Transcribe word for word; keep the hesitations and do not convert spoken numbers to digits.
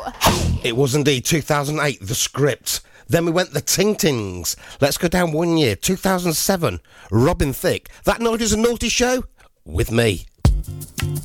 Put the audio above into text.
It was indeed two thousand eight, The Script. Then we went The Ting Tings. Let's go down one year, two thousand seven, Robin Thicke. That Night Is a Naughty Show with me.